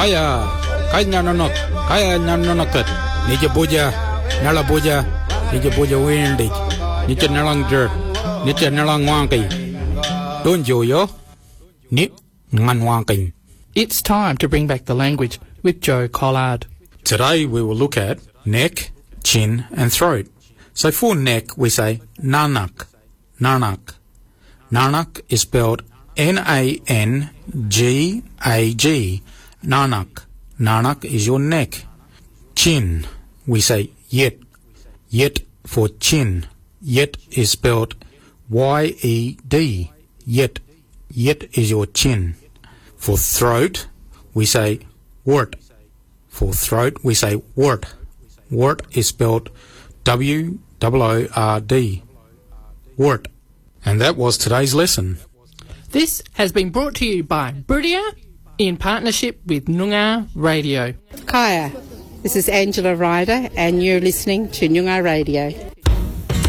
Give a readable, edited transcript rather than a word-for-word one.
Kaya nanonok, kaya nanonokat. Nija boja, nala boja, nija boja windig. Nija nalang jerk, nija nalang wanky. Don't yo, nip ngan wanking. It's time to bring back the language with Joe Collard. Today we will look at neck, chin and throat. So for neck we say nanak, nanak. Nanak is spelled N-A-N-G-A-G. Nanak. Nanak is your neck. Chin, we say yet. Yet for chin. Yet is spelled Y-E-D. Yet. Yet is your chin. For throat, we say wort. For throat, we say wort. Wort is spelled W-O-O-R-D. Wort. And that was today's lesson. This has been brought to you by Bridia in partnership with Noongar Radio. Kaya, this is Angela Ryder and you're listening to Noongar Radio.